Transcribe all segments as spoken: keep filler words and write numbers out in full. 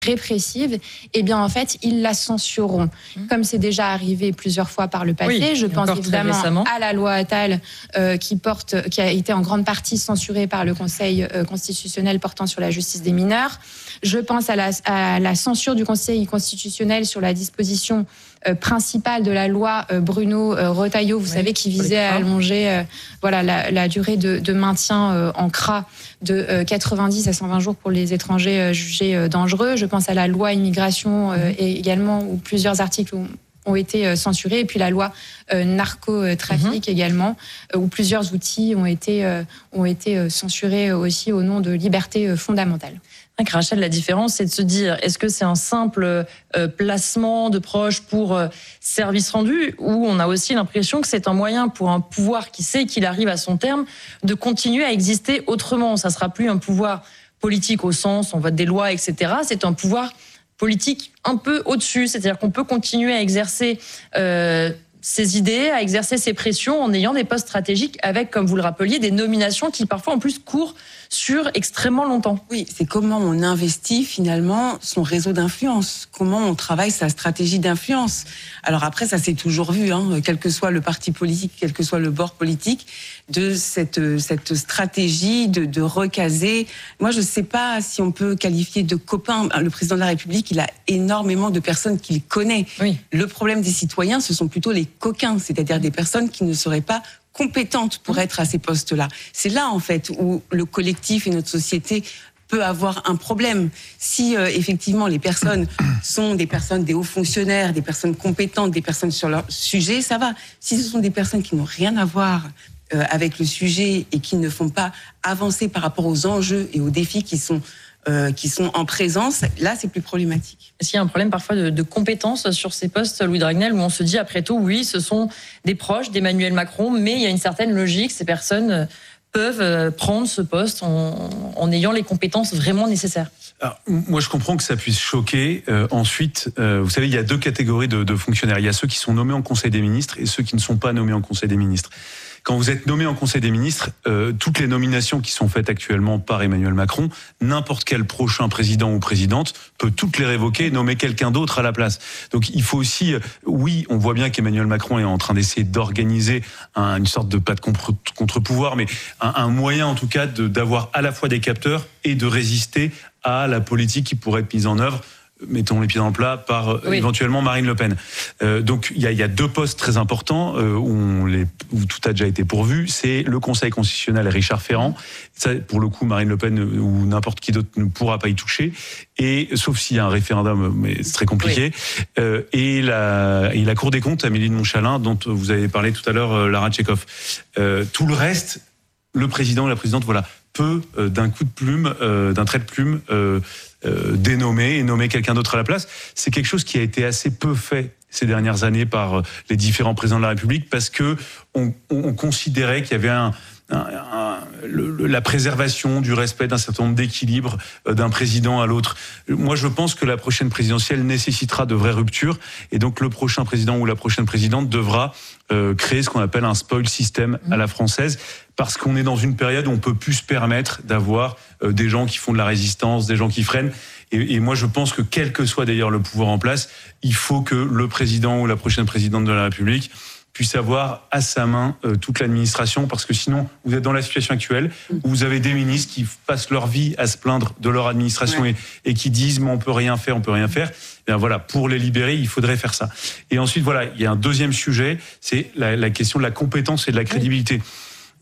répressive, eh bien en fait ils la censureront. Mmh. Comme c'est déjà arrivé plusieurs fois par le passé. Oui, je pense évidemment à la loi Attal euh, qui porte, qui a été en grande partie censurée par le Conseil euh, constitutionnel portant sur la justice des mineurs. Je pense à la, à la censure du Conseil constitutionnel sur la disposition euh, principale de la loi euh, Bruno euh, Retailleau, vous oui, savez, qui visait à allonger euh, voilà, la, la durée de, de maintien euh, en C R A de euh, quatre-vingt-dix à cent vingt jours pour les étrangers euh, jugés euh, dangereux. Je pense à la loi immigration euh, et également où plusieurs articles ont, ont été euh, censurés. Et puis la loi euh, narcotrafic mmh. également, euh, où plusieurs outils ont été, euh, ont été euh, censurés aussi au nom de libertés euh, fondamentales. Rachel, la différence, c'est de se dire, est-ce que c'est un simple euh, placement de proches pour euh, service rendu, ou on a aussi l'impression que c'est un moyen pour un pouvoir qui sait qu'il arrive à son terme de continuer à exister autrement. Ça sera plus un pouvoir politique au sens, on vote des lois, et cetera. C'est un pouvoir politique un peu au-dessus, c'est-à-dire qu'on peut continuer à exercer euh, ses idées, à exercer ses pressions en ayant des postes stratégiques avec, comme vous le rappeliez, des nominations qui parfois en plus courent sur extrêmement longtemps. Oui, c'est comment on investit finalement son réseau d'influence, comment on travaille sa stratégie d'influence. Alors après, ça s'est toujours vu, hein, quel que soit le parti politique, quel que soit le bord politique, de cette, cette stratégie de, de recaser. Moi, je ne sais pas si on peut qualifier de copain. Le président de la République, il a énormément de personnes qu'il connaît. Oui. Le problème des citoyens, ce sont plutôt les coquins, c'est-à-dire des personnes qui ne seraient pas compétentes pour être à ces postes-là. C'est là, en fait, où le collectif et notre société peut avoir un problème. Si, euh, effectivement, les personnes sont des personnes, des hauts fonctionnaires, des personnes compétentes, des personnes sur leur sujet, ça va. Si ce sont des personnes qui n'ont rien à voir euh, avec le sujet et qui ne font pas avancer par rapport aux enjeux et aux défis qui sont Euh, qui sont en présence, là c'est plus problématique. Est-ce qu'il y a un problème parfois de, de compétence sur ces postes, Louis Dragnel, où on se dit après tout, oui, ce sont des proches d'Emmanuel Macron, mais il y a une certaine logique, ces personnes peuvent prendre ce poste en, en ayant les compétences vraiment nécessaires. Alors, moi je comprends que ça puisse choquer. Euh, ensuite, euh, vous savez, il y a deux catégories de, de fonctionnaires. Il y a ceux qui sont nommés en Conseil des ministres et ceux qui ne sont pas nommés en Conseil des ministres. Quand vous êtes nommé en Conseil des ministres, euh, toutes les nominations qui sont faites actuellement par Emmanuel Macron, n'importe quel prochain président ou présidente peut toutes les révoquer et nommer quelqu'un d'autre à la place. Donc il faut aussi, euh, oui, on voit bien qu'Emmanuel Macron est en train d'essayer d'organiser un, une sorte de pas de contre, contre-pouvoir, mais un, un moyen en tout cas de, d'avoir à la fois des capteurs et de résister à la politique qui pourrait être mise en œuvre, mettons les pieds dans le plat, par oui. éventuellement Marine Le Pen. Euh, donc il y a, y a deux postes très importants euh, où, on les, où tout a déjà été pourvu. C'est le Conseil constitutionnel Richard Ferrand. Ça, pour le coup, Marine Le Pen ou n'importe qui d'autre ne pourra pas y toucher. Et sauf s'il y a un référendum, mais c'est très compliqué. Oui. Euh, et, la, et la Cour des comptes, Amélie de Montchalin, dont vous avez parlé tout à l'heure, Lara Tchekhov. Euh, tout le reste, le président et la présidente, voilà, peut euh, d'un coup de plume, euh, d'un trait de plume. Euh, Euh, dénommer et nommer quelqu'un d'autre à la place. C'est quelque chose qui a été assez peu fait ces dernières années par les différents présidents de la République parce que on, on considérait qu'il y avait un, un, un, le, la préservation du respect d'un certain nombre d'équilibres d'un président à l'autre. Moi, je pense que la prochaine présidentielle nécessitera de vraies ruptures et donc le prochain président ou la prochaine présidente devra euh, créer ce qu'on appelle un spoil system à la française parce qu'on est dans une période où on peut plus se permettre d'avoir euh, des gens qui font de la résistance, des gens qui freinent. Et, et moi, je pense que quel que soit d'ailleurs le pouvoir en place, il faut que le président ou la prochaine présidente de la République puisse avoir à sa main euh, toute l'administration, parce que sinon, vous êtes dans la situation actuelle où vous avez des ministres qui passent leur vie à se plaindre de leur administration ouais. et, et qui disent mais on peut rien faire, on peut rien faire. Et bien voilà, pour les libérer, il faudrait faire ça. Et ensuite, voilà, il y a un deuxième sujet, c'est la, la question de la compétence et de la crédibilité. Oui.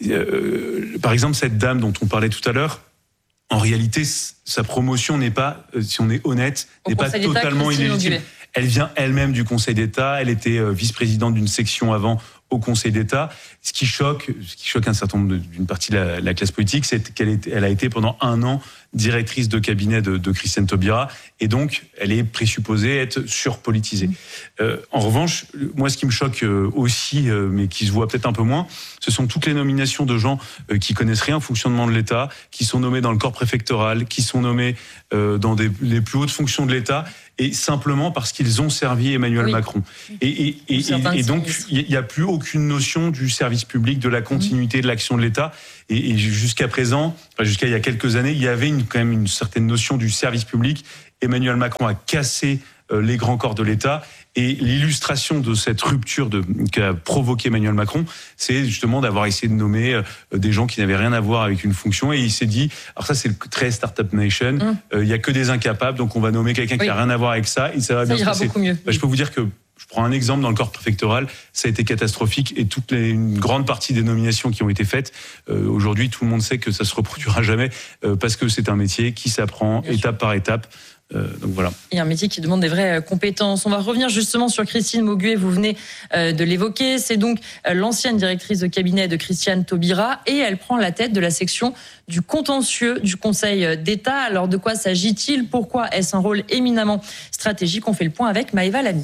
Euh, par exemple, cette dame dont on parlait tout à l'heure, en réalité, sa promotion n'est pas, si on est honnête, Au n'est pas totalement illégitime. Elle vient elle-même du Conseil d'État. Elle était vice-présidente d'une section avant au Conseil d'État. Ce qui choque, ce qui choque un certain nombre d'une partie de la, la classe politique, c'est qu'elle est, elle a été pendant un an directrice de cabinet de, de Christiane Taubira, et donc elle est présupposée être surpolitisée. Mmh. Euh, en revanche, moi, ce qui me choque aussi, euh, mais qui se voit peut-être un peu moins, ce sont toutes les nominations de gens euh, qui connaissent rien au fonctionnement de l'État, qui sont nommés dans le corps préfectoral, qui sont nommés euh, dans des, les plus hautes fonctions de l'État, et simplement parce qu'ils ont servi Emmanuel oui. Macron. Et, et, et, et, et donc, il n'y a plus aucune notion du service public, de la continuité de l'action de l'État. Et, et jusqu'à présent, enfin jusqu'à il y a quelques années, il y avait une, quand même une certaine notion du service public Emmanuel Macron a cassé euh, les grands corps de l'État. Et l'illustration de cette rupture de, qu'a provoqué Emmanuel Macron, c'est justement d'avoir essayé de nommer euh, des gens qui n'avaient rien à voir avec une fonction. Et il s'est dit, alors ça c'est le très Startup Nation, il mmh. euh, y a que des incapables, donc on va nommer quelqu'un oui. qui n'a rien à voir avec ça. Et ça va ça bien ira se passer. Beaucoup mieux. Bah, je peux vous dire que je prends un exemple dans le corps préfectoral, ça a été catastrophique et toute les, une grande partie des nominations qui ont été faites, euh, aujourd'hui tout le monde sait que ça se reproduira jamais euh, parce que c'est un métier qui s'apprend bien étape sûr. par étape. Euh, donc voilà. Il y a un métier qui demande des vraies compétences. On va revenir justement sur Christine Mauguet, vous venez euh, de l'évoquer. C'est donc euh, l'ancienne directrice de cabinet de Christiane Taubira et elle prend la tête de la section du contentieux du Conseil d'État. Alors de quoi s'agit-il ? Pourquoi est-ce un rôle éminemment stratégique ? On fait le point avec Maëva Lamy.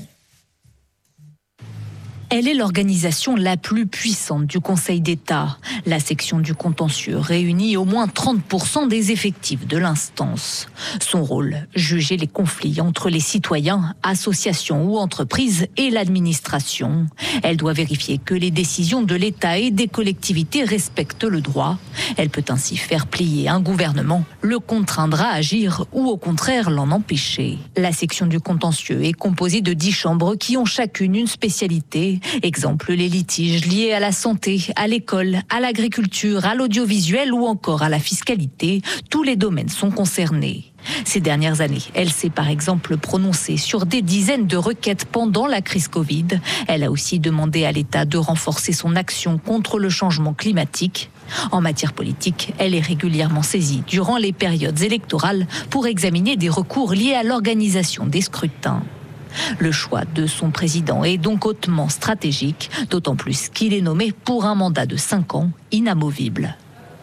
Elle est l'organisation la plus puissante du Conseil d'État. La section du contentieux réunit au moins trente pour cent des effectifs de l'instance. Son rôle, juger les conflits entre les citoyens, associations ou entreprises et l'administration. Elle doit vérifier que les décisions de l'État et des collectivités respectent le droit. Elle peut ainsi faire plier un gouvernement, le contraindre à agir ou au contraire l'en empêcher. La section du contentieux est composée de dix chambres qui ont chacune une spécialité. Exemple, les litiges liés à la santé, à l'école, à l'agriculture, à l'audiovisuel ou encore à la fiscalité. Tous les domaines sont concernés. Ces dernières années, elle s'est par exemple prononcée sur des dizaines de requêtes pendant la crise Covid. Elle a aussi demandé à l'État de renforcer son action contre le changement climatique. En matière politique, elle est régulièrement saisie durant les périodes électorales pour examiner des recours liés à l'organisation des scrutins. Le choix de son président est donc hautement stratégique, d'autant plus qu'il est nommé pour un mandat de cinq ans, inamovible.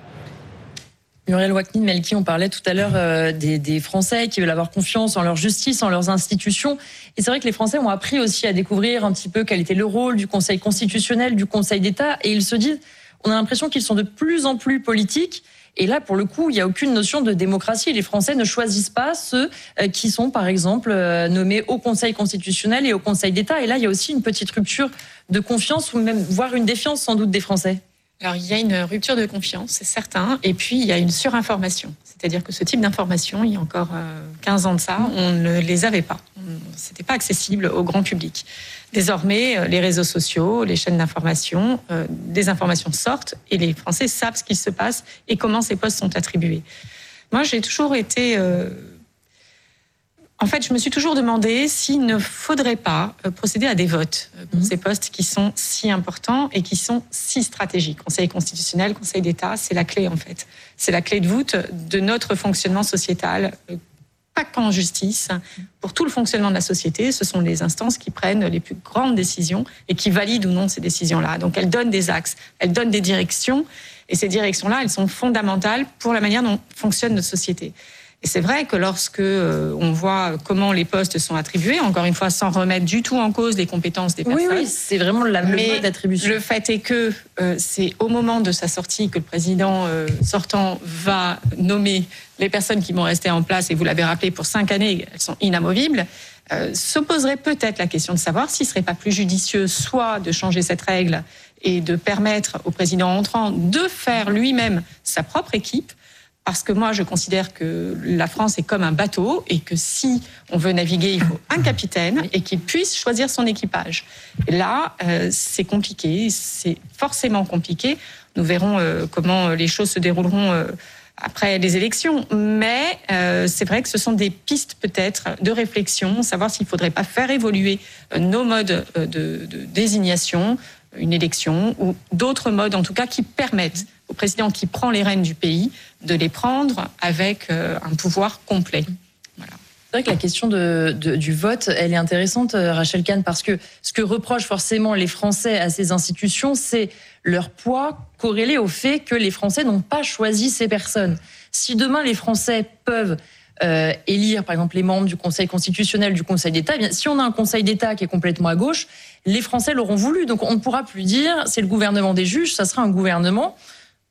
Muriel Waknin-Melki, on parlait tout à l'heure euh, des, des Français qui veulent avoir confiance en leur justice, en leurs institutions. Et c'est vrai que les Français ont appris aussi à découvrir un petit peu quel était le rôle du Conseil constitutionnel, du Conseil d'État. Et ils se disent, on a l'impression qu'ils sont de plus en plus politiques. Et là, pour le coup, il n'y a aucune notion de démocratie. Les Français ne choisissent pas ceux qui sont, par exemple, nommés au Conseil constitutionnel et au Conseil d'État. Et là, il y a aussi une petite rupture de confiance, ou même voire une défiance sans doute des Français. Alors, il y a une rupture de confiance, c'est certain. Et puis, il y a une surinformation. C'est-à-dire que ce type d'information, il y a encore quinze ans de ça, on ne les avait pas. Ce n'était pas accessible au grand public. Désormais, les réseaux sociaux, les chaînes d'information, euh, des informations sortent et les Français savent ce qui se passe et comment ces postes sont attribués. Moi, j'ai toujours été... Euh... En fait, je me suis toujours demandé s'il ne faudrait pas procéder à des votes pour mmh. ces postes qui sont si importants et qui sont si stratégiques. Conseil constitutionnel, Conseil d'État, c'est la clé en fait. C'est la clé de voûte de notre fonctionnement sociétal. Pas qu'en justice, pour tout le fonctionnement de la société, ce sont les instances qui prennent les plus grandes décisions et qui valident ou non ces décisions-là. Donc elles donnent des axes, elles donnent des directions, et ces directions-là, elles sont fondamentales pour la manière dont fonctionne notre société. Et c'est vrai que lorsque euh, on voit comment les postes sont attribués, encore une fois, sans remettre du tout en cause les compétences des personnes. Oui, oui, c'est vraiment la mode d'attribution. Le fait est que euh, c'est au moment de sa sortie que le président euh, sortant va nommer les personnes qui vont rester en place, et vous l'avez rappelé, pour cinq années, elles sont inamovibles. Euh, se poserait peut-être la question de savoir s'il ne serait pas plus judicieux soit de changer cette règle et de permettre au président entrant de faire lui-même sa propre équipe. Parce que moi, je considère que la France est comme un bateau et que si on veut naviguer, il faut un capitaine et qu'il puisse choisir son équipage. Et là, euh, c'est compliqué, c'est forcément compliqué. Nous verrons euh, comment les choses se dérouleront euh, après les élections. Mais euh, c'est vrai que ce sont des pistes peut-être de réflexion, savoir s'il ne faudrait pas faire évoluer euh, nos modes euh, de, de désignation, une élection ou d'autres modes en tout cas qui permettent au président qui prend les rênes du pays de les prendre avec euh, un pouvoir complet. Voilà. C'est vrai que la question de, de, du vote, elle est intéressante, Rachel Kahn, parce que ce que reprochent forcément les Français à ces institutions, c'est leur poids corrélé au fait que les Français n'ont pas choisi ces personnes. Si demain les Français peuvent euh, élire, par exemple, les membres du Conseil constitutionnel, du Conseil d'État, eh bien, si on a un Conseil d'État qui est complètement à gauche, les Français l'auront voulu. Donc on ne pourra plus dire c'est le gouvernement des juges, ça sera un gouvernement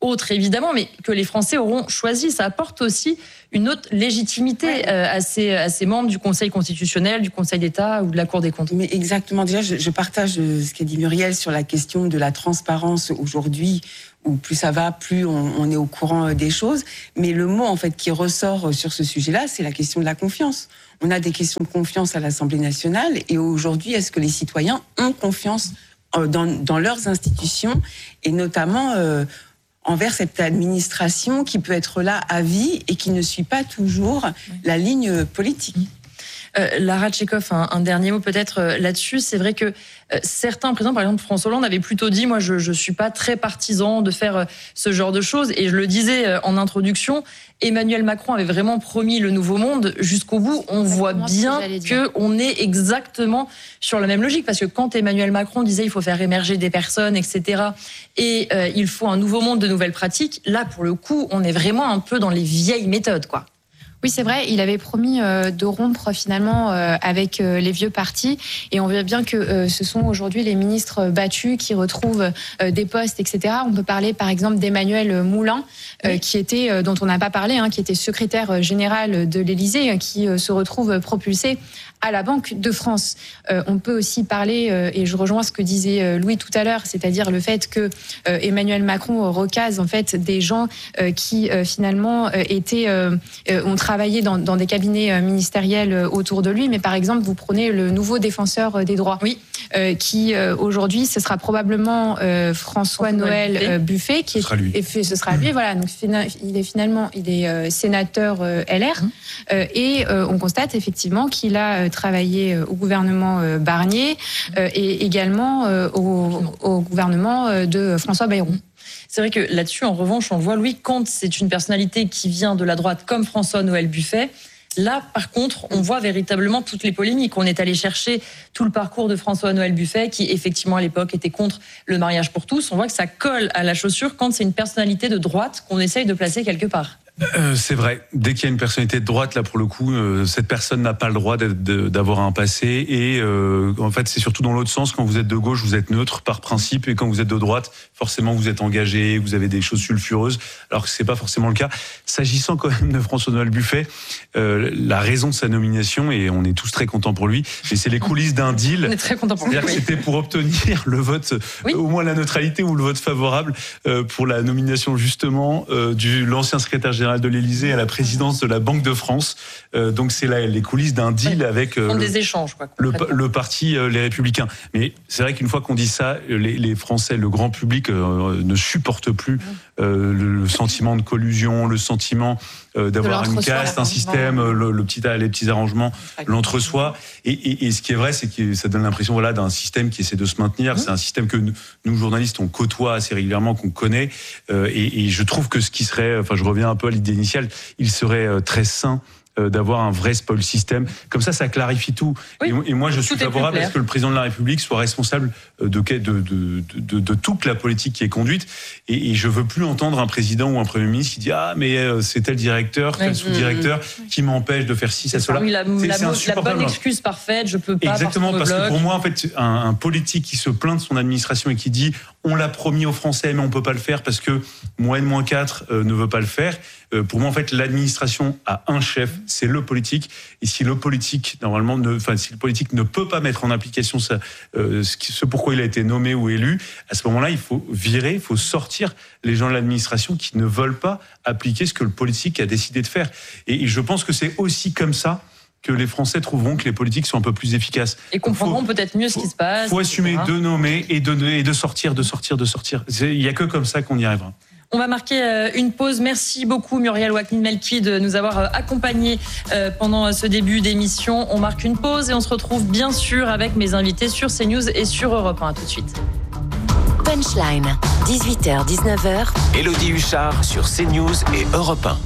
autres, évidemment, mais que les Français auront choisi. Ça apporte aussi une autre légitimité ouais. euh, à, ces, à ces membres du Conseil constitutionnel, du Conseil d'État ou de la Cour des comptes. Mais exactement. Déjà, je, je partage ce qu'a dit Muriel sur la question de la transparence aujourd'hui, où plus ça va, plus on, on est au courant des choses. Mais le mot, en fait, qui ressort sur ce sujet-là, c'est la question de la confiance. On a des questions de confiance à l'Assemblée nationale, et aujourd'hui, est-ce que les citoyens ont confiance dans, dans leurs institutions, et notamment euh, envers cette administration qui peut être là à vie et qui ne suit pas toujours oui. la ligne politique. Euh, Lara Tchekhov, un, un dernier mot peut-être euh, là-dessus. C'est vrai que euh, certains présidents, par exemple François Hollande, avaient plutôt dit, moi je je suis pas très partisan de faire euh, ce genre de choses. Et je le disais euh, en introduction, Emmanuel Macron avait vraiment promis le nouveau monde jusqu'au bout. On voit bien que on est exactement sur la même logique, parce que quand Emmanuel Macron disait il faut faire émerger des personnes, et cetera, et euh, il faut un nouveau monde de nouvelles pratiques, là pour le coup, on est vraiment un peu dans les vieilles méthodes, quoi. Oui, c'est vrai, il avait promis euh, de rompre finalement euh, avec euh, les vieux partis, et on voit bien que euh, ce sont aujourd'hui les ministres battus qui retrouvent euh, des postes, et cetera. On peut parler par exemple d'Emmanuel Moulin, euh, oui. qui était, euh, dont on n'a pas parlé, hein, qui était secrétaire général de l'Élysée, qui euh, se retrouve propulsé à la Banque de France. Euh, on peut aussi parler, euh, et je rejoins ce que disait euh, Louis tout à l'heure, c'est-à-dire le fait que euh, Emmanuel Macron recase en fait des gens euh, qui euh, finalement euh, étaient, euh, euh, ont travaillé dans, dans des cabinets euh, ministériels euh, autour de lui. Mais par exemple, vous prenez le nouveau défenseur des droits, oui, euh, qui euh, aujourd'hui, ce sera probablement euh, François-Noël euh, Buffet, qui ce sera lui. Est, et ce sera lui. Voilà. Donc il est finalement, il est euh, sénateur euh, L R, mmh. euh, et euh, on constate effectivement qu'il a euh, travaillé au gouvernement Barnier euh, et également euh, au, au gouvernement de François Bayrou. C'est vrai que là-dessus, en revanche, on voit, Louis, quand c'est une personnalité qui vient de la droite comme François-Noël Buffet, là, par contre, on voit véritablement toutes les polémiques. On est allé chercher tout le parcours de François-Noël Buffet, qui effectivement à l'époque était contre le mariage pour tous. On voit que ça colle à la chaussure quand c'est une personnalité de droite qu'on essaye de placer quelque part. Euh, c'est vrai. Dès qu'il y a une personnalité de droite, là pour le coup, euh, cette personne n'a pas le droit d'avoir un passé. Et euh, en fait, c'est surtout dans l'autre sens. Quand vous êtes de gauche, vous êtes neutre par principe, et quand vous êtes de droite, forcément, vous êtes engagé, vous avez des choses sulfureuses, alors que c'est pas forcément le cas. S'agissant quand même de François-Noël Buffet, euh, la raison de sa nomination, et on est tous très contents pour lui, mais c'est les coulisses d'un deal. On est très contents pour lui. C'est-à-dire que c'était pour obtenir le vote, oui. au moins la neutralité ou le vote favorable euh, pour la nomination justement euh, du l'ancien secrétaire général de l'Élysée à la présidence de la Banque de France. Euh, donc c'est là les coulisses d'un deal oui. avec euh, le, des échanges, quoi, le, le parti euh, Les Républicains. Mais c'est vrai qu'une fois qu'on dit ça, les, les Français, le grand public euh, ne supporte plus euh, le, le sentiment de collusion, le sentiment euh, d'avoir une caste, un système, le, le petit, les petits arrangements, l'entre-soi. Et, et, et ce qui est vrai, c'est que ça donne l'impression voilà, d'un système qui essaie de se maintenir. Mmh. C'est un système que nous, nous, journalistes, on côtoie assez régulièrement, qu'on connaît. Euh, et, et je trouve que ce qui serait, enfin je reviens un peu à l'idée initiale, il serait euh, très sain d'avoir un vrai spoil system. Comme ça, ça clarifie tout. Oui, et, et moi, je suis favorable à ce que le président de la République soit responsable de, de, de, de, de, de toute la politique qui est conduite. Et, et je veux plus entendre un président ou un premier ministre qui dit « Ah, mais c'est tel directeur, tel oui, sous-directeur mmh. qui m'empêche de faire ci, ça, cela. » Oui, la, la, la bonne excuse parfaite, je peux pas. Exactement, parce, parce que pour moi, en fait, un, un politique qui se plaint de son administration et qui dit « On l'a promis aux Français, mais on peut pas le faire parce que moins N moins quatre euh, ne veut pas le faire. » Pour moi, en fait, l'administration a un chef, c'est le politique. Et si le politique, normalement, ne, enfin, si le politique ne peut pas mettre en application ça, euh, ce, ce pourquoi il a été nommé ou élu, à ce moment-là, il faut virer, il faut sortir les gens de l'administration qui ne veulent pas appliquer ce que le politique a décidé de faire. Et, et je pense que c'est aussi comme ça que les Français trouveront que les politiques sont un peu plus efficaces. Et comprendront faut, peut-être mieux ce qui se passe. Il faut assumer de nommer et de, et de sortir, de sortir, de sortir. Il n'y a que comme ça qu'on y arrivera. On va marquer une pause. Merci beaucoup Muriel Waknin-Melki de nous avoir accompagnés pendant ce début d'émission. On marque une pause et on se retrouve bien sûr avec mes invités sur CNews et sur Europe un. À tout de suite. Punchline, dix-huit heures dix-neuf heures. Élodie Huchard sur CNews et Europe un.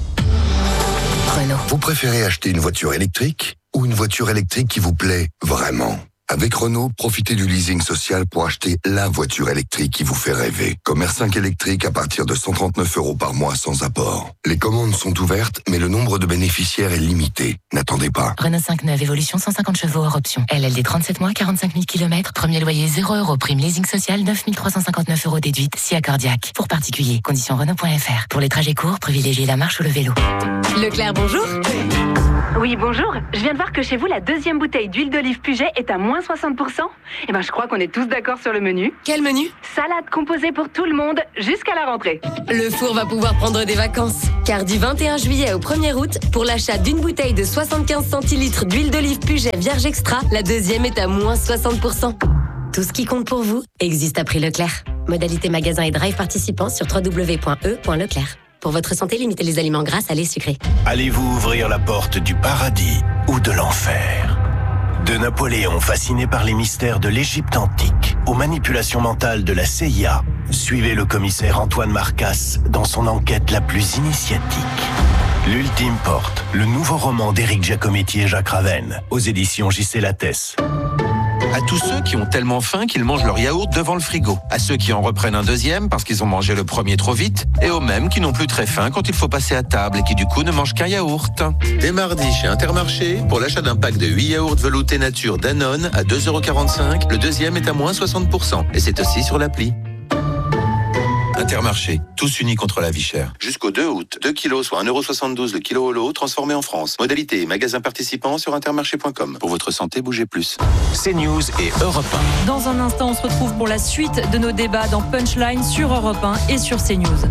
Renault. Vous préférez acheter une voiture électrique ou une voiture électrique qui vous plaît vraiment ? Avec Renault, profitez du leasing social pour acheter la voiture électrique qui vous fait rêver. Comme R cinq électrique à partir de cent trente-neuf euros par mois sans apport. Les commandes sont ouvertes, mais le nombre de bénéficiaires est limité. N'attendez pas. Renault cinq neuf, évolution cent cinquante chevaux hors option. L L D trente-sept mois, quarante-cinq mille kilomètres. Premier loyer zéro euros. Prime leasing social neuf mille trois cent cinquante-neuf euros déduite. Si accordiaque. Pour particulier. Conditions Renault point F R. Pour les trajets courts, privilégiez la marche ou le vélo. Leclerc, bonjour. Oui, bonjour. Je viens de voir que chez vous, la deuxième bouteille d'huile d'olive Puget est à moins soixante pour cent. Eh ben, je crois qu'on est tous d'accord sur le menu. Quel menu? Salade composée pour tout le monde, jusqu'à la rentrée. Le four va pouvoir prendre des vacances. Car du vingt et un juillet au premier août, pour l'achat d'une bouteille de soixante-quinze centilitres d'huile d'olive Puget Vierge Extra, la deuxième est à moins soixante pour cent. Tout ce qui compte pour vous existe à prix Leclerc. Modalité magasin et drive participants sur w w w point e point leclerc. Pour votre santé, limitez les aliments gras, salés, sucrés. Allez-vous ouvrir la porte du paradis ou de l'enfer? De Napoléon fasciné par les mystères de l'Égypte antique aux manipulations mentales de la C I A, suivez le commissaire Antoine Marcasse dans son enquête la plus initiatique. L'Ultime Porte, le nouveau roman d'Éric Giacometti et Jacques Ravenne, aux éditions J C Lattès. À tous ceux qui ont tellement faim qu'ils mangent leur yaourt devant le frigo. À ceux qui en reprennent un deuxième parce qu'ils ont mangé le premier trop vite. Et aux mêmes qui n'ont plus très faim quand il faut passer à table et qui du coup ne mangent qu'un yaourt. Dès mardi chez Intermarché, pour l'achat d'un pack de huit yaourts veloutés nature Danone à deux euros quarante-cinq, le deuxième est à moins soixante pour cent. Et c'est aussi sur l'appli. Intermarché, tous unis contre la vie chère. Jusqu'au deux août, deux kilos, soit un euro soixante-douze le kilo au lot, transformé en France. Modalité et magasin participant sur intermarché point com. Pour votre santé, bougez plus. CNews et Europe un. Dans un instant, on se retrouve pour la suite de nos débats dans Punchline sur Europe un et sur CNews.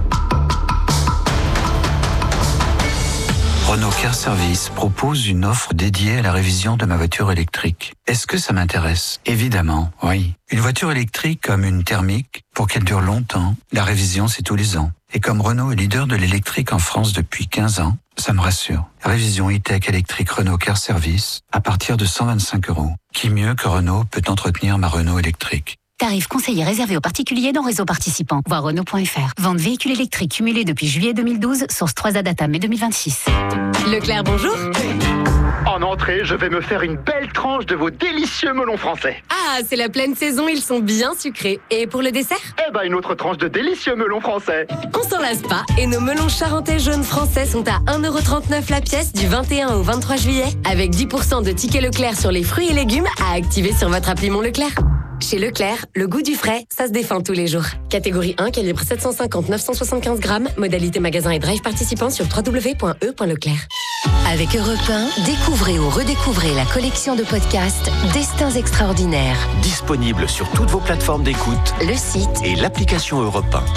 Renault Car Service propose une offre dédiée à la révision de ma voiture électrique. Est-ce que ça m'intéresse? Évidemment, oui. Une voiture électrique comme une thermique, pour qu'elle dure longtemps, la révision c'est tous les ans. Et comme Renault est leader de l'électrique en France depuis quinze ans, ça me rassure. Révision e-tech électrique Renault Car Service à partir de cent vingt-cinq euros. Qui mieux que Renault peut entretenir ma Renault électrique? Tarif conseillé réservé aux particuliers dans réseau participant. Voir Renault point F R. Vente véhicules électriques cumulés depuis juillet deux mille douze, source trois A Data mai deux mille vingt-six. Leclerc, bonjour. En entrée, je vais me faire une belle tranche de vos délicieux melons français. Ah, c'est la pleine saison, ils sont bien sucrés. Et pour le dessert? Eh ben, une autre tranche de délicieux melons français. On s'en lasse pas. Et nos melons charentais jaunes français sont à un euro trente-neuf la pièce du vingt et un au vingt-trois juillet. Avec dix pour cent de tickets Leclerc sur les fruits et légumes à activer sur votre appli Mon Leclerc. Chez Leclerc, le goût du frais, ça se défend tous les jours. Catégorie un, calibre sept cent cinquante neuf cent soixante-quinze grammes. Modalité magasin et drive participant sur w w w point e point leclerc. Avec Europe un, découvrez ou redécouvrez la collection de podcasts Destins extraordinaires. Disponible sur toutes vos plateformes d'écoute, le site et l'application Europe un.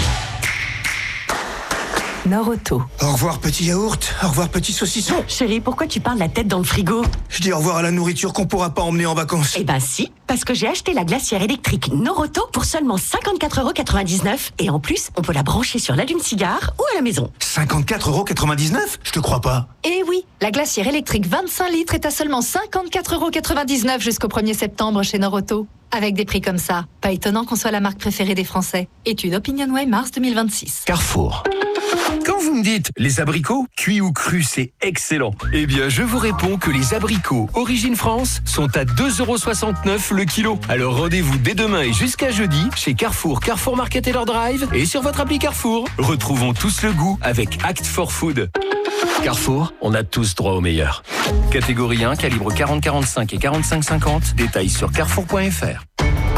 Nord-Auto. Au revoir petit yaourt, au revoir petit saucisson. Chérie, pourquoi tu parles la tête dans le frigo? Je dis au revoir à la nourriture qu'on pourra pas emmener en vacances. Eh ben si, parce que j'ai acheté la glacière électrique Nord-Auto pour seulement cinquante-quatre euros quatre-vingt-dix-neuf. Et en plus, on peut la brancher sur l'allume-cigare ou à la maison. cinquante-quatre euros quatre-vingt-dix-neuf? Je te crois pas. Eh oui, la glacière électrique vingt-cinq litres est à seulement cinquante-quatre euros quatre-vingt-dix-neuf jusqu'au premier septembre chez Nord-Auto. Avec des prix comme ça, pas étonnant qu'on soit la marque préférée des Français. Étude OpinionWay mars deux mille vingt-six. Carrefour. Quand vous me dites les abricots, cuits ou crus, c'est excellent. Eh bien, je vous réponds que les abricots Origine France sont à deux euros soixante-neuf le kilo. Alors rendez-vous dès demain et jusqu'à jeudi chez Carrefour, Carrefour Market et leur drive et sur votre appli Carrefour. Retrouvons tous le goût avec Act for Food. Carrefour, on a tous droit au meilleur. Catégorie un, calibre quarante quarante-cinq et quarante-cinq cinquante. Détails sur carrefour point f r.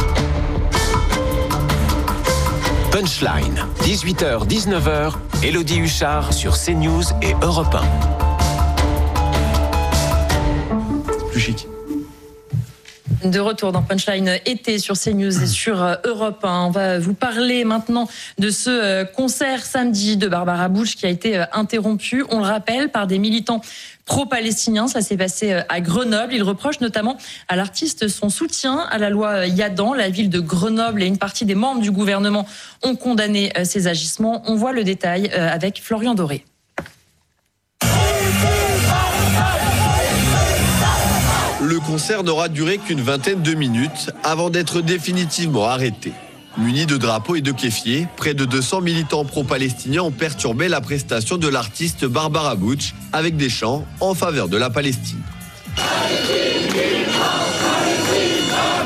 Punchline, dix-huit heures dix-neuf heures, Élodie Huchard sur CNews et Europe un. Plus chic. De retour dans Punchline été sur CNews et sur Europe un. On va vous parler maintenant de ce concert samedi de Barbara Bush qui a été interrompu, on le rappelle, par des militants pro-palestiniens. Ça s'est passé à Grenoble. Ils reprochent notamment à l'artiste son soutien à la loi Yadan. La ville de Grenoble et une partie des membres du gouvernement ont condamné ces agissements. On voit le détail avec Florian Doré. Le concert n'aura duré qu'une vingtaine de minutes avant d'être définitivement arrêté. Munis de drapeaux et de kéfiers, près de deux cents militants pro-palestiniens ont perturbé la prestation de l'artiste Barbara Bush avec des chants en faveur de la Palestine. Palestine, Palestine, Palestine.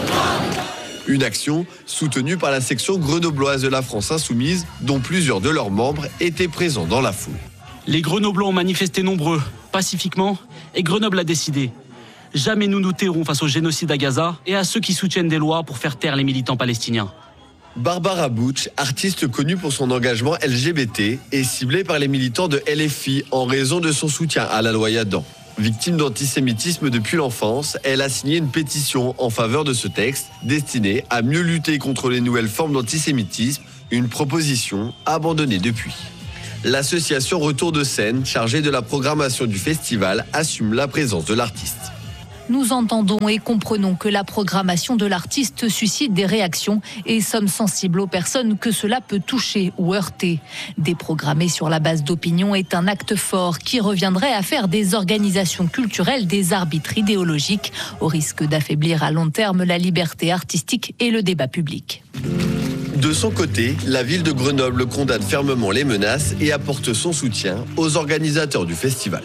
Une action soutenue par la section grenobloise de la France Insoumise, dont plusieurs de leurs membres étaient présents dans la foule. Les Grenoblois ont manifesté nombreux, pacifiquement, et Grenoble a décidé. Jamais nous nous tairons face au génocide à Gaza et à ceux qui soutiennent des lois pour faire taire les militants palestiniens. Barbara Butch, artiste connue pour son engagement L G B T, est ciblée par les militants de L F I en raison de son soutien à la loi Yadan. Victime d'antisémitisme depuis l'enfance, elle a signé une pétition en faveur de ce texte destinée à mieux lutter contre les nouvelles formes d'antisémitisme, une proposition abandonnée depuis. L'association Retour de scène, chargée de la programmation du festival, assume la présence de l'artiste. Nous entendons et comprenons que la programmation de l'artiste suscite des réactions et sommes sensibles aux personnes que cela peut toucher ou heurter. Déprogrammer sur la base d'opinion est un acte fort qui reviendrait à faire des organisations culturelles des arbitres idéologiques, au risque d'affaiblir à long terme la liberté artistique et le débat public. De son côté, la ville de Grenoble condamne fermement les menaces et apporte son soutien aux organisateurs du festival.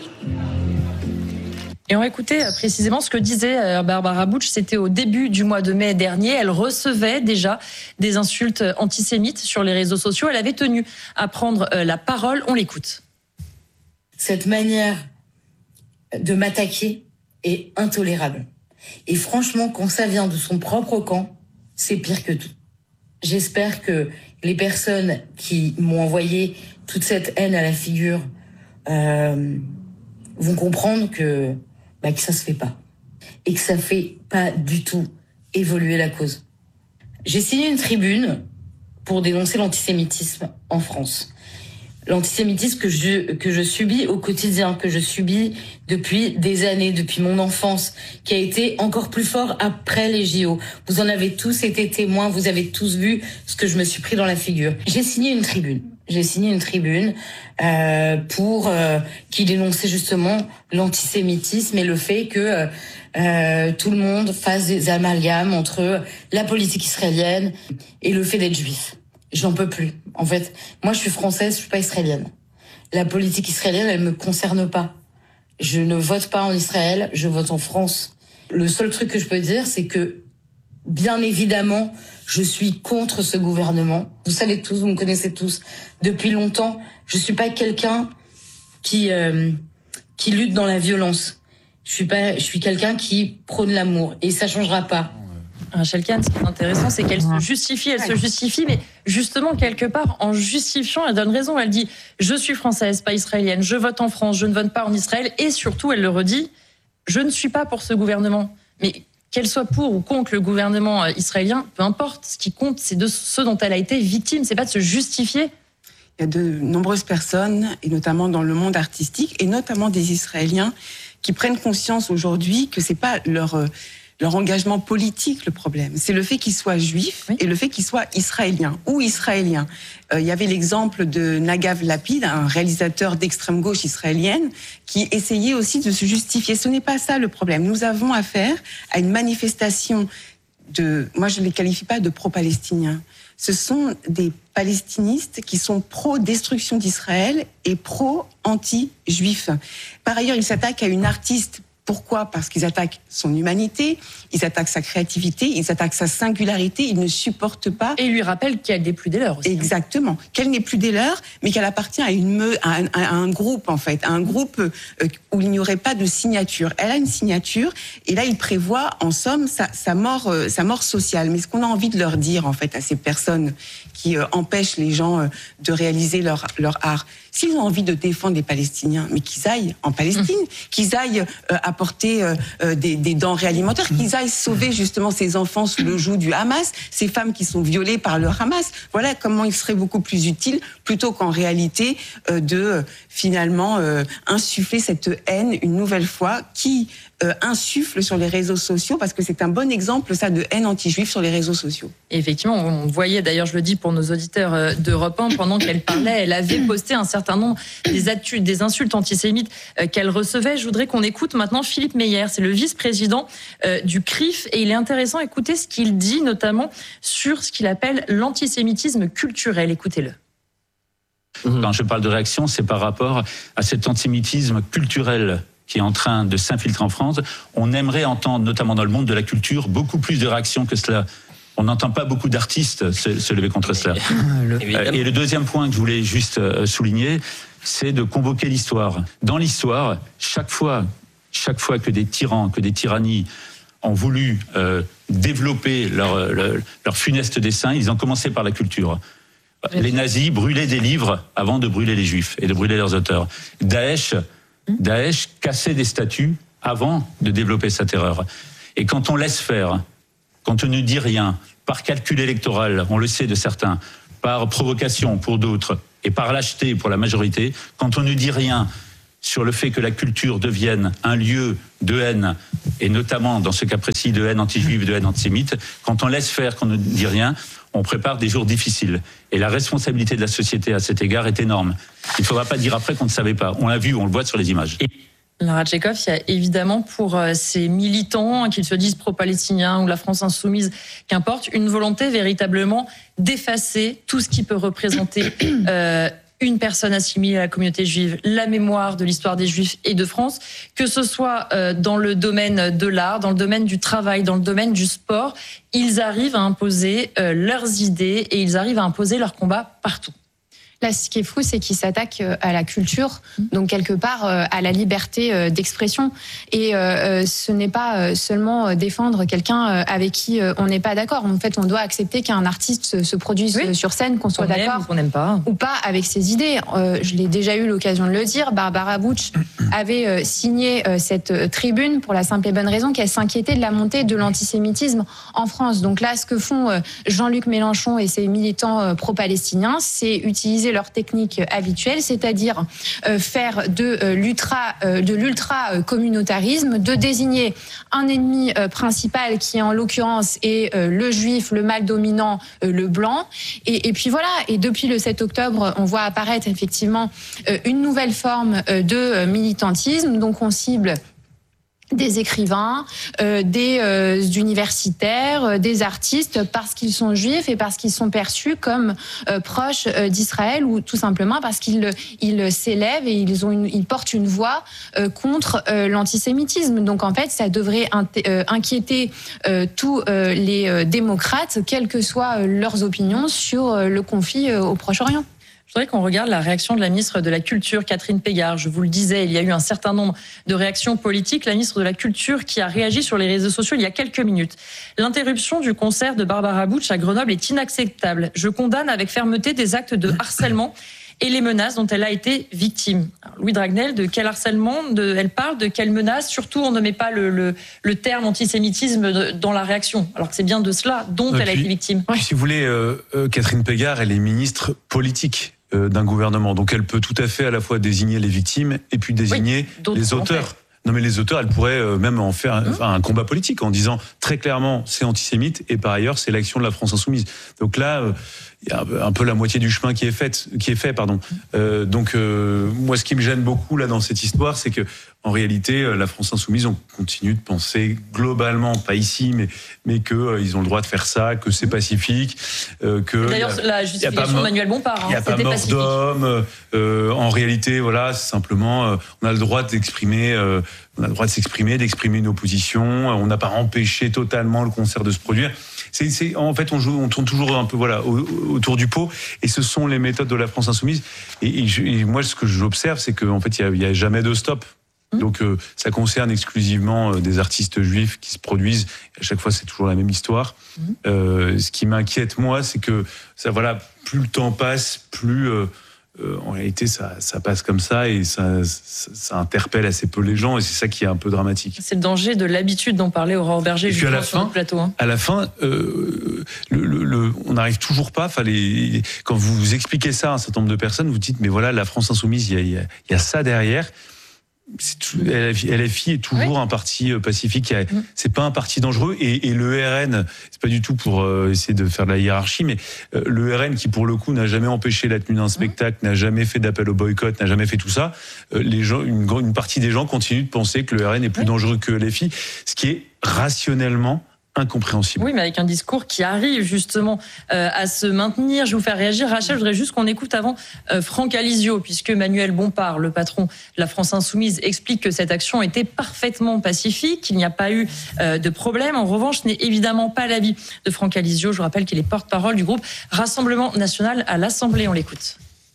Et on va écouter précisément ce que disait Barbara Butch. C'était au début du mois de mai dernier. Elle recevait déjà des insultes antisémites sur les réseaux sociaux. Elle avait tenu à prendre la parole. On l'écoute. Cette manière de m'attaquer est intolérable. Et franchement, quand ça vient de son propre camp, c'est pire que tout. J'espère que les personnes qui m'ont envoyé toute cette haine à la figure euh, vont comprendre que Bah, que ça se fait pas. Et que ça fait pas du tout évoluer la cause. J'ai signé une tribune pour dénoncer l'antisémitisme en France. L'antisémitisme que je, que je subis au quotidien, que je subis depuis des années, depuis mon enfance, qui a été encore plus fort après les J O. Vous en avez tous été témoins, vous avez tous vu ce que je me suis pris dans la figure. J'ai signé une tribune. J'ai signé une tribune euh, pour euh, qui dénonçait justement l'antisémitisme et le fait que euh, tout le monde fasse des amalgames entre la politique israélienne et le fait d'être juif. J'en peux plus. En fait, moi, je suis française, je suis pas israélienne. La politique israélienne, elle me concerne pas. Je ne vote pas en Israël, je vote en France. Le seul truc que je peux dire, c'est que, bien évidemment, je suis contre ce gouvernement. Vous savez tous, vous me connaissez tous depuis longtemps. Je suis pas quelqu'un qui euh, qui lutte dans la violence. Je suis pas, je suis quelqu'un qui prône l'amour et ça changera pas. Rachel Kahn, ce qui est intéressant, c'est qu'elle se justifie, elle se justifie, mais justement, quelque part, en justifiant, elle donne raison. Elle dit « Je suis française, pas israélienne, je vote en France, je ne vote pas en Israël », et surtout, elle le redit « Je ne suis pas pour ce gouvernement ». Mais qu'elle soit pour ou contre le gouvernement israélien, peu importe, ce qui compte, c'est de ce dont elle a été victime, c'est pas de se justifier. Il y a de nombreuses personnes, et notamment dans le monde artistique, et notamment des Israéliens, qui prennent conscience aujourd'hui que c'est pas leur... leur engagement politique, le problème. C'est le fait qu'ils soient juifs oui. et le fait qu'ils soient israéliens ou israéliens. Euh, il y avait l'exemple de Nagav Lapid, un réalisateur d'extrême gauche israélienne, qui essayait aussi de se justifier. Ce n'est pas ça le problème. Nous avons affaire à une manifestation de... Moi, je ne les qualifie pas de pro-palestiniens. Ce sont des palestinistes qui sont pro-destruction d'Israël et pro-anti-juifs. Par ailleurs, ils s'attaquent à une artiste. Pourquoi ? Parce qu'ils attaquent son humanité, ils attaquent sa créativité, ils attaquent sa singularité, ils ne supportent pas... Et ils lui rappellent qu'elle n'est plus des leurs aussi. Exactement, qu'elle n'est plus des leurs, mais qu'elle appartient à, une me... à, un, à un groupe, en fait, à un groupe où il n'y aurait pas de signature. Elle a une signature, et là, il prévoit, en somme, sa, sa, mort, sa mort sociale. Mais ce qu'on a envie de leur dire, en fait, à ces personnes qui euh, empêchent les gens euh, de réaliser leur, leur art, s'ils ont envie de défendre les Palestiniens, mais qu'ils aillent en Palestine, mmh. qu'ils aillent euh, apporter euh, des, des denrées alimentaires, mmh. qu'ils aillent sauver justement ces enfants sous le joug du Hamas, ces femmes qui sont violées par le Hamas. Voilà comment il serait beaucoup plus utile, plutôt qu'en réalité euh, de euh, finalement euh, insuffler cette haine une nouvelle fois qui euh, insuffle sur les réseaux sociaux, parce que c'est un bon exemple, ça, de haine anti-juive sur les réseaux sociaux. Et effectivement, on voyait, d'ailleurs, je le dis pour nos auditeurs d'Europe un, pendant qu'elle parlait, elle avait posté un certain nombre des, atu- des insultes antisémites qu'elle recevait. Je voudrais qu'on écoute maintenant Philippe Meyer, c'est le vice-président euh, du C R I F, et il est intéressant d'écouter ce qu'il dit, notamment sur ce qu'il appelle l'antisémitisme culturel. Écoutez-le. Quand je parle de réaction, c'est par rapport à cet antisémitisme culturel qui est en train de s'infiltrer en France. On aimerait entendre, notamment dans le monde de la culture, beaucoup plus de réactions que cela. on n'entend pas beaucoup d'artistes se, se lever contre cela. Euh, et le deuxième point que je voulais juste souligner, c'est de convoquer l'histoire. Dans l'histoire, chaque fois, chaque fois que des tyrans, que des tyrannies ont voulu euh, développer leur, leur, leur funeste dessein, ils ont commencé par la culture. Les nazis brûlaient des livres avant de brûler les juifs et de brûler leurs auteurs. Daesh, Daesh cassait des statues avant de développer sa terreur. Et quand on laisse faire, quand on ne dit rien, par calcul électoral, on le sait de certains, par provocation pour d'autres, et par lâcheté pour la majorité, quand on ne dit rien sur le fait que la culture devienne un lieu de haine, et notamment dans ce cas précis de haine anti-juive, de haine antisémite, quand on laisse faire, qu'on ne dit rien, on prépare des jours difficiles. Et la responsabilité de la société à cet égard est énorme. Il ne faudra pas dire après qu'on ne savait pas. On l'a vu, on le voit sur les images. Lara Tchekhov, il y a évidemment pour ces militants, qu'ils se disent pro-palestiniens ou la France insoumise, qu'importe, une volonté véritablement d'effacer tout ce qui peut représenter euh, une personne assimilée à la communauté juive, la mémoire de l'histoire des Juifs et de France, que ce soit euh, dans le domaine de l'art, dans le domaine du travail, dans le domaine du sport, ils arrivent à imposer euh, leurs idées et ils arrivent à imposer leurs combats partout. Là, ce qui est fou, c'est qu'ils s'attaquent à la culture, donc quelque part à la liberté d'expression. Et ce n'est pas seulement défendre quelqu'un avec qui on n'est pas d'accord. En fait, on doit accepter qu'un artiste se produise oui. sur scène, qu'on soit on d'accord ou qu'on n'aime pas. ou pas avec ses idées. Je l'ai déjà eu l'occasion de le dire. Barbara Bush avait signé cette tribune pour la simple et bonne raison qu'elle s'inquiétait de la montée de l'antisémitisme en France. Donc là, ce que font Jean-Luc Mélenchon et ses militants pro-palestiniens, c'est utiliser leur technique habituelle, c'est-à-dire euh, faire de euh, l'ultra euh, de l'ultra communautarisme, de désigner un ennemi euh, principal qui en l'occurrence est euh, le juif, le mâle dominant, euh, le blanc. Et, et puis voilà. Et depuis le sept octobre, on voit apparaître effectivement euh, une nouvelle forme euh, de euh, militantisme. Donc on cible des écrivains, euh, des euh, universitaires, euh, des artistes, parce qu'ils sont juifs et parce qu'ils sont perçus comme euh, proches euh, d'Israël, ou tout simplement parce qu'ils ils s'élèvent et ils ont une, ils portent une voix euh, contre euh, l'antisémitisme. Donc en fait, ça devrait euh, inquiéter euh, tous euh, les euh, démocrates, quelles que soient euh, leurs opinions sur euh, le conflit euh, au Proche-Orient. Je voudrais qu'on regarde la réaction de la ministre de la Culture, Catherine Pégard. Je vous le disais, il y a eu un certain nombre de réactions politiques. La ministre de la Culture qui a réagi sur les réseaux sociaux il y a quelques minutes. L'interruption du concert de Barbara Bush à Grenoble est inacceptable. Je condamne avec fermeté des actes de harcèlement et les menaces dont elle a été victime. Alors, Louis Dragnel, de quel harcèlement de, elle parle, de quelles menaces? Surtout, on ne met pas le, le, le terme antisémitisme de, dans la réaction, alors que c'est bien de cela dont et elle puis, a été victime. Puis, si vous voulez, euh, euh, Catherine Pégard, elle est ministre politique euh, d'un gouvernement, donc elle peut tout à fait à la fois désigner les victimes et puis désigner oui, les auteurs. Non mais les auteurs, elle pourrait euh, même en faire un, mmh. un combat politique en disant très clairement c'est antisémite et par ailleurs c'est l'action de la France insoumise. Donc là, il euh, y a un peu la moitié du chemin qui est fait, qui est fait, pardon. Euh, donc euh, moi, ce qui me gêne beaucoup là dans cette histoire, c'est que en réalité, la France insoumise, on continue de penser globalement, pas ici, mais mais que euh, ils ont le droit de faire ça, que c'est pacifique, euh, que d'ailleurs a, la justification de Manuel Bompard, il n'y a pas mort d'homme. Euh, en réalité, voilà, c'est simplement, euh, on a le droit d'exprimer, euh, on a le droit de s'exprimer, d'exprimer une opposition. On n'a pas empêché totalement le concert de se produire. C'est, c'est, en fait, on, joue, on tourne toujours un peu voilà, au, autour du pot, et ce sont les méthodes de la France insoumise. Et, et, je, et moi, ce que j'observe, c'est qu'en fait, il n'y a, a jamais de stop. Mmh. Donc, euh, ça concerne exclusivement euh, des artistes juifs qui se produisent. À chaque fois, c'est toujours la même histoire. Mmh. Euh, ce qui m'inquiète, moi, c'est que ça, voilà, plus le temps passe, plus euh, euh, en réalité, ça, ça passe comme ça et ça, ça, ça interpelle assez peu les gens, et c'est ça qui est un peu dramatique. C'est le danger de l'habitude dont parlait Aurore Berger sur le plateau. Hein. À la fin, euh, le, le, le, on n'arrive toujours pas. Fallait, quand vous, vous expliquez ça à un certain nombre de personnes, vous dites mais voilà, la France insoumise, il y a, y a ça derrière. C'est tout, L F I est toujours oui. un parti pacifique. Mmh. C'est pas un parti dangereux, et, et le R N, c'est pas du tout pour euh, essayer de faire de la hiérarchie, mais euh, le R N qui pour le coup n'a jamais empêché la tenue d'un spectacle, mmh. n'a jamais fait d'appel au boycott, n'a jamais fait tout ça. Euh, les gens, une, une partie des gens continuent de penser que le R N est plus oui. dangereux que L F I, ce qui est rationnellement incompréhensible. Oui, mais avec un discours qui arrive justement euh, à se maintenir. Je vais vous faire réagir. Rachel, je voudrais juste qu'on écoute avant euh, Franck Alizio, puisque Manuel Bompard, le patron de la France Insoumise, explique que cette action était parfaitement pacifique, qu'il n'y a pas eu euh, de problème. En revanche, ce n'est évidemment pas l'avis de Franck Alizio. Je vous rappelle qu'il est porte-parole du groupe Rassemblement National à l'Assemblée. On l'écoute.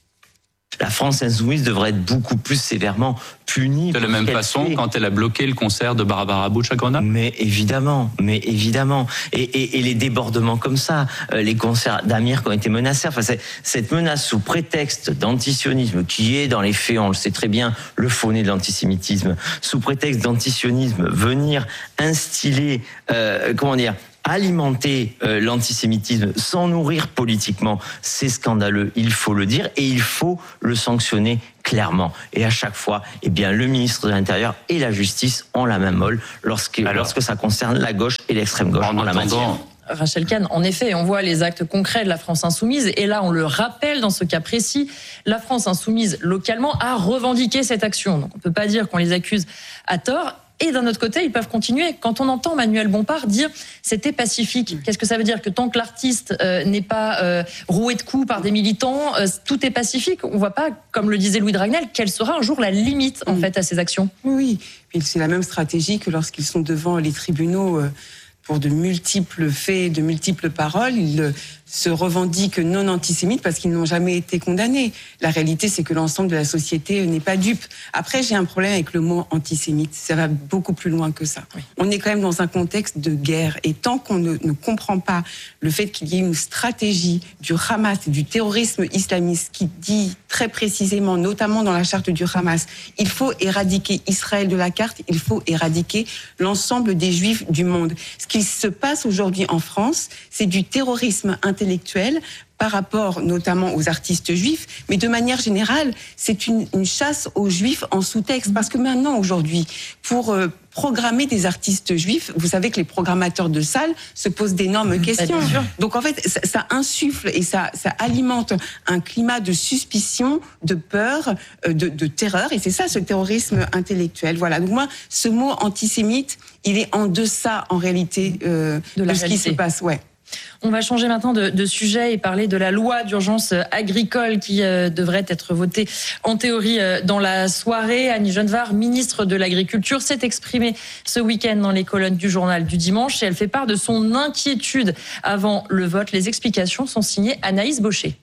La France Insoumise devrait être beaucoup plus sévèrement punie. De la même façon, fait. quand elle a bloqué le concert de Barbara Bush à Grenoble. Mais évidemment, mais évidemment. Et, et, et les débordements comme ça, euh, les concerts d'Amir qui ont été menacés, enfin, c'est, cette menace sous prétexte d'antisionisme, qui est dans les faits, on le sait très bien, le faux nez de l'antisémitisme, sous prétexte d'antisionisme, venir instiller, euh, comment dire, alimenter euh, l'antisémitisme sans nourrir politiquement, c'est scandaleux, il faut le dire, et il faut le sanctionner clairement. Et à chaque fois, eh bien, le ministre de l'Intérieur et la Justice ont la main molle lorsque, Alors, lorsque ça concerne la gauche et l'extrême gauche en, en la matière. Rachel Kahn, en effet, on voit les actes concrets de la France Insoumise, et là, on le rappelle, dans ce cas précis, la France Insoumise, localement, a revendiqué cette action. Donc, on ne peut pas dire qu'on les accuse à tort. Et d'un autre côté, ils peuvent continuer. Quand on entend Manuel Bompard dire c'était pacifique, qu'est-ce que ça veut dire? Que tant que l'artiste euh, n'est pas euh, roué de coups par des militants, euh, tout est pacifique. On ne voit pas, comme le disait Louis Dragnel, quelle sera un jour la limite en mmh. fait à ces actions. Oui, puis c'est la même stratégie que lorsqu'ils sont devant les tribunaux euh, pour de multiples faits, de multiples paroles. Ils euh, se revendiquent non antisémites parce qu'ils n'ont jamais été condamnés. La réalité, c'est que l'ensemble de la société n'est pas dupe. Après, j'ai un problème avec le mot antisémite. Ça va beaucoup plus loin que ça. Oui. On est quand même dans un contexte de guerre. Et tant qu'on ne, ne comprend pas le fait qu'il y ait une stratégie du Hamas et du terrorisme islamiste qui dit très précisément, notamment dans la charte du Hamas, il faut éradiquer Israël de la carte, il faut éradiquer l'ensemble des Juifs du monde. Ce qui se passe aujourd'hui en France, c'est du terrorisme intellectuel par rapport notamment aux artistes juifs, mais de manière générale, c'est une, une chasse aux juifs en sous-texte. Parce que maintenant, aujourd'hui, pour euh, programmer des artistes juifs, vous savez que les programmateurs de salles se posent d'énormes questions. Donc en fait, ça, ça insuffle et ça, ça alimente un climat de suspicion, de peur, de, de terreur. Et c'est ça, ce terrorisme intellectuel. Voilà. Donc moi, ce mot antisémite, il est en deçà, en réalité, euh, de, la de ce qui se passe. Ouais. On va changer maintenant de, de sujet et parler de la loi d'urgence agricole qui euh, devrait être votée en théorie euh, dans la soirée. Annie Genevard, ministre de l'Agriculture, s'est exprimée ce week-end dans les colonnes du journal du dimanche et elle fait part de son inquiétude avant le vote. Les explications sont signées Anaïs Baucher.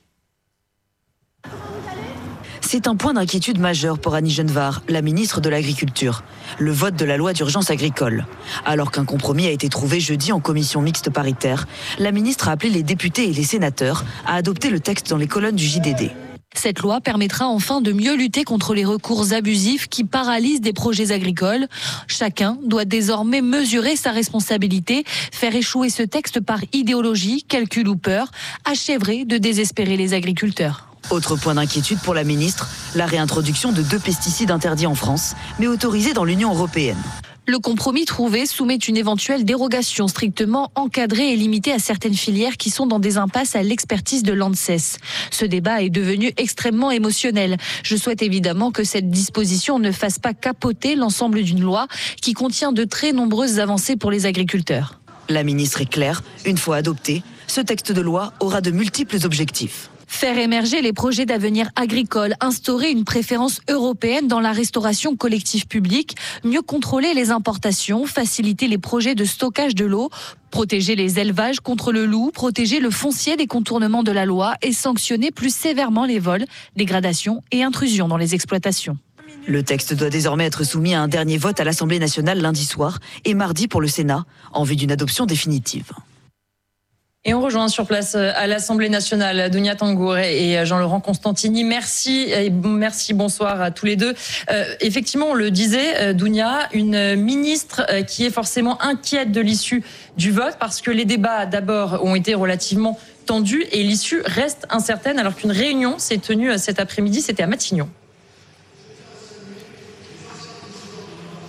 C'est un point d'inquiétude majeur pour Annie Genevard, la ministre de l'Agriculture, le vote de la loi d'urgence agricole. Alors qu'un compromis a été trouvé jeudi en commission mixte paritaire, la ministre a appelé les députés et les sénateurs à adopter le texte dans les colonnes du J D D. Cette loi permettra enfin de mieux lutter contre les recours abusifs qui paralysent des projets agricoles. Chacun doit désormais mesurer sa responsabilité. Faire échouer ce texte par idéologie, calcul ou peur achèverait de désespérer les agriculteurs. Autre point d'inquiétude pour la ministre, la réintroduction de deux pesticides interdits en France, mais autorisés dans l'Union européenne. Le compromis trouvé soumet une éventuelle dérogation strictement encadrée et limitée à certaines filières qui sont dans des impasses à l'expertise de l'ANSES. Ce débat est devenu extrêmement émotionnel. Je souhaite évidemment que cette disposition ne fasse pas capoter l'ensemble d'une loi qui contient de très nombreuses avancées pour les agriculteurs. La ministre est claire, une fois adopté, ce texte de loi aura de multiples objectifs. Faire émerger les projets d'avenir agricole, instaurer une préférence européenne dans la restauration collective publique, mieux contrôler les importations, faciliter les projets de stockage de l'eau, protéger les élevages contre le loup, protéger le foncier des contournements de la loi et sanctionner plus sévèrement les vols, dégradations et intrusions dans les exploitations. Le texte doit désormais être soumis à un dernier vote à l'Assemblée nationale lundi soir et mardi pour le Sénat, en vue d'une adoption définitive. Et on rejoint sur place à l'Assemblée nationale Dounia Tangour et Jean-Laurent Constantini. Merci et merci, bonsoir à tous les deux. Euh, effectivement, on le disait, Dounia, une ministre qui est forcément inquiète de l'issue du vote parce que les débats d'abord ont été relativement tendus et l'issue reste incertaine alors qu'une réunion s'est tenue cet après-midi, c'était à Matignon.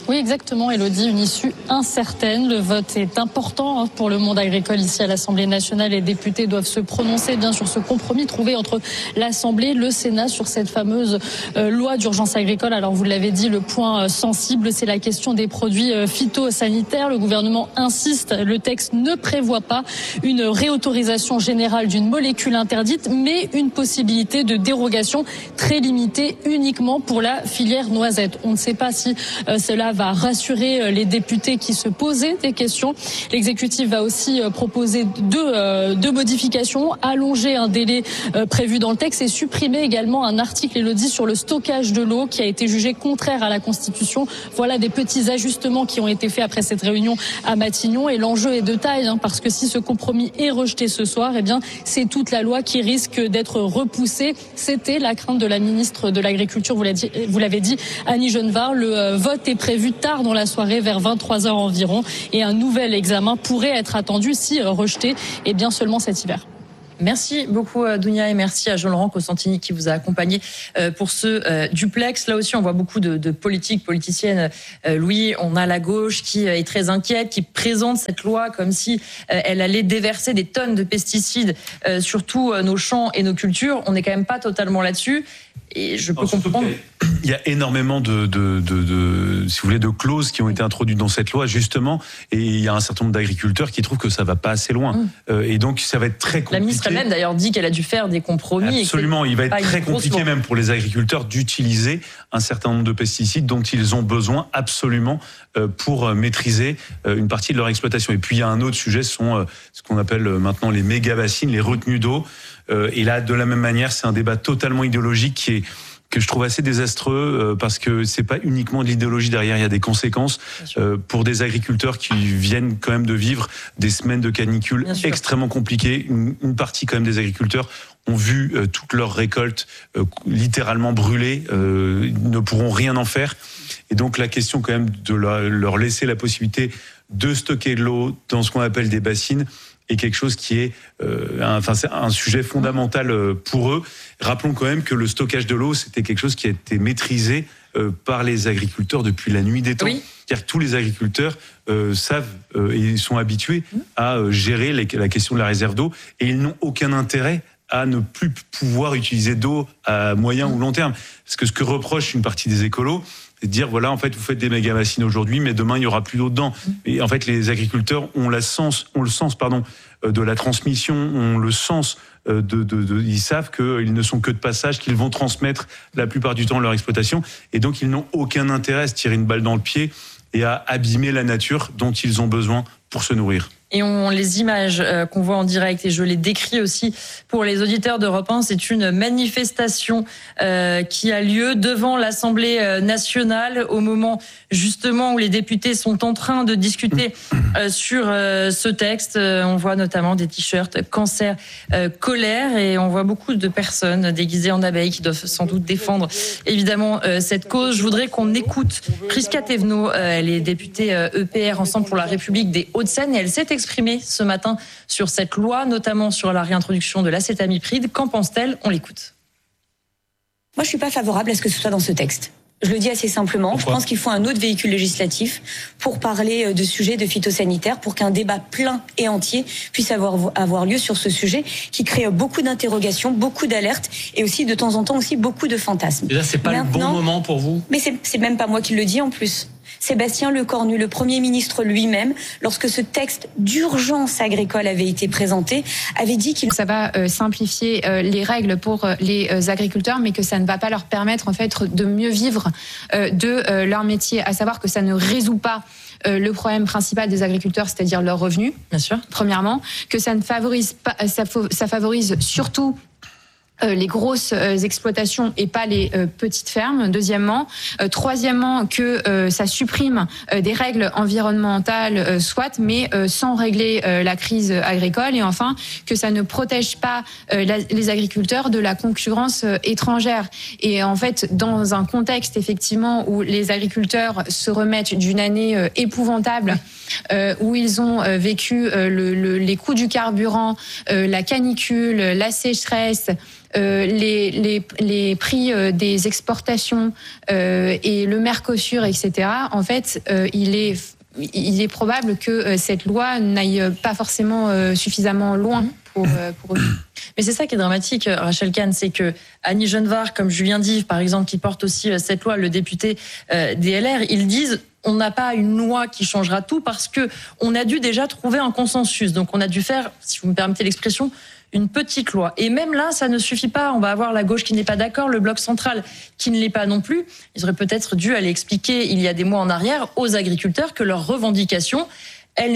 Oui, exactement, Élodie, une issue incertaine. Le vote est important pour le monde agricole ici à l'Assemblée nationale. Les députés doivent se prononcer bien sur ce compromis trouvé entre l'Assemblée et le Sénat sur cette fameuse euh, loi d'urgence agricole. Alors vous l'avez dit, le point sensible, c'est la question des produits phytosanitaires. Le gouvernement insiste, le texte ne prévoit pas une réautorisation générale d'une molécule interdite, mais une possibilité de dérogation très limitée uniquement pour la filière noisette. On ne sait pas si euh, cela va rassurer les députés qui se posaient des questions. L'exécutif va aussi proposer deux, euh, deux modifications, allonger un délai euh, prévu dans le texte et supprimer également un article, Élodie, sur le stockage de l'eau qui a été jugé contraire à la Constitution. Voilà des petits ajustements qui ont été faits après cette réunion à Matignon et l'enjeu est de taille hein, parce que si ce compromis est rejeté ce soir, eh bien c'est toute la loi qui risque d'être repoussée. C'était la crainte de la ministre de l'Agriculture, vous l'avez dit, vous l'avez dit Annie Genevard. Le euh, vote est prévu tard dans la soirée, vers vingt-trois heures environ, et un nouvel examen pourrait être attendu si euh, rejeté, et bien seulement cet hiver. Merci beaucoup Dounia et merci à Jean-Laurent Costantini qui vous a accompagné pour ce duplex. Là aussi, on voit beaucoup de, de politiques, politiciennes. Louis, on a la gauche qui est très inquiète, qui présente cette loi comme si elle allait déverser des tonnes de pesticides sur tous nos champs et nos cultures. On n'est quand même pas totalement là-dessus. Et je peux Alors, comprendre. Il y a énormément de, de, de, de, si vous voulez, de clauses qui ont été introduites dans cette loi, justement, et il y a un certain nombre d'agriculteurs qui trouvent que ça va pas assez loin. Mmh. Euh, et donc, ça va être très compliqué. La ministre elle-même, d'ailleurs, dit qu'elle a dû faire des compromis. Absolument, il va être très compliqué, même pour les agriculteurs, d'utiliser un certain nombre de pesticides dont ils ont besoin absolument euh, pour maîtriser euh, une partie de leur exploitation. Et puis, il y a un autre sujet, ce sont euh, ce qu'on appelle maintenant les méga-bassines, les retenues d'eau. Euh, et là, de la même manière, c'est un débat totalement idéologique qui est que je trouve assez désastreux euh, parce que c'est pas uniquement de l'idéologie derrière, il y a des conséquences euh, pour des agriculteurs qui viennent quand même de vivre des semaines de canicule extrêmement compliquées. Une, une partie quand même des agriculteurs ont vu euh, toutes leurs récoltes euh, littéralement brûlées, euh, ils ne pourront rien en faire. Et donc la question quand même de la, leur laisser la possibilité de stocker de l'eau dans ce qu'on appelle des bassines est quelque chose qui est, euh, un, enfin, c'est un sujet fondamental pour eux. Rappelons quand même que le stockage de l'eau, c'était quelque chose qui a été maîtrisé euh, par les agriculteurs depuis la nuit des temps. Oui. C'est-à-dire que tous les agriculteurs euh, savent euh, et ils sont habitués à euh, gérer les, la question de la réserve d'eau et ils n'ont aucun intérêt à ne plus pouvoir utiliser d'eau à moyen ou long terme. Parce que ce que reproche une partie des écolos, c'est de dire, voilà, en fait, vous faites des méga-bassines aujourd'hui, mais demain, il n'y aura plus d'eau dedans. Et en fait, les agriculteurs ont, la sens, ont le sens pardon, de la transmission, ont le sens de... de, de ils savent qu'ils ne sont que de passage, qu'ils vont transmettre la plupart du temps leur exploitation. Et donc, ils n'ont aucun intérêt à se tirer une balle dans le pied et à abîmer la nature dont ils ont besoin pour se nourrir. Et on, les images euh, qu'on voit en direct, et je les décris aussi pour les auditeurs d'Europe un, c'est une manifestation euh, qui a lieu devant l'Assemblée nationale au moment justement où les députés sont en train de discuter euh, sur euh, ce texte. Euh, on voit notamment des t-shirts cancer, euh, colère, et on voit beaucoup de personnes déguisées en abeilles qui doivent sans doute défendre évidemment euh, cette cause. Je voudrais qu'on écoute Prisca Thévenot, euh, elle est députée euh, E P R Ensemble pour la République des Hauts-de-Seine, et elle s'est exprimée ce matin sur cette loi, notamment sur la réintroduction de l'acétamipride. Qu'en pense-t-elle ? On l'écoute. Moi, je suis pas favorable à ce que ce soit dans ce texte. Je le dis assez simplement. Pourquoi ? Je pense qu'il faut un autre véhicule législatif pour parler de sujets de phytosanitaire, pour qu'un débat plein et entier puisse avoir, avoir lieu sur ce sujet qui crée beaucoup d'interrogations, beaucoup d'alertes et aussi de temps en temps aussi beaucoup de fantasmes. Et là, c'est pas Maintenant, le bon moment pour vous ? Mais c'est, c'est même pas moi qui le dis en plus. Sébastien Lecornu, le Premier ministre lui-même, lorsque ce texte d'urgence agricole avait été présenté, avait dit qu'il... Ça va euh, simplifier euh, les règles pour euh, les euh, agriculteurs, mais que ça ne va pas leur permettre en fait de mieux vivre euh, de euh, leur métier, à savoir que ça ne résout pas Euh, le problème principal des agriculteurs, c'est-à-dire leurs revenus. Bien sûr. Premièrement, que ça ne favorise pas, ça, ça favorise surtout Euh, les grosses euh, exploitations et pas les euh, petites fermes. Deuxièmement, euh, troisièmement, que euh, ça supprime euh, des règles environnementales, euh, soit, mais euh, sans régler euh, la crise agricole. Et enfin, que ça ne protège pas euh, la, les agriculteurs de la concurrence euh, étrangère. Et en fait, dans un contexte effectivement où les agriculteurs se remettent d'une année euh, épouvantable, euh, où ils ont euh, vécu euh, le, le, les coûts du carburant, euh, la canicule, la sécheresse, euh, les, les, les prix euh, des exportations euh, et le Mercosur, et cetera, en fait, euh, il est, il est probable que euh, cette loi n'aille pas forcément euh, suffisamment loin pour, euh, pour eux. Mais c'est ça qui est dramatique, Rachel Kahn, c'est que Annie Genevard, comme Julien Dive, par exemple, qui porte aussi cette loi, le député euh, D L R, ils disent on n'a pas une loi qui changera tout parce que on a dû déjà trouver un consensus. Donc on a dû faire, si vous me permettez l'expression, une petite loi. Et même là, ça ne suffit pas. On va avoir la gauche qui n'est pas d'accord, le bloc central qui ne l'est pas non plus. Ils auraient peut-être dû aller expliquer, il y a des mois en arrière, aux agriculteurs que leurs revendications